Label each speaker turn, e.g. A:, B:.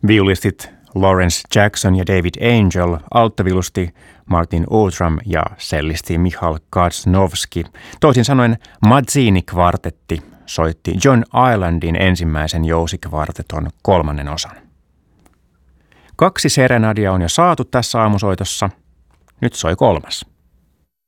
A: Viulistit Lawrence Jackson ja David Angel, alttoviulusti Martin Outram ja cellisti Michal Kacnovski. Toisin sanoen Mazzini-kvartetti soitti John Islandin ensimmäisen jousikvarteton 3. osan. 2 serenadia on jo saatu tässä aamusoitossa. Nyt soi 3.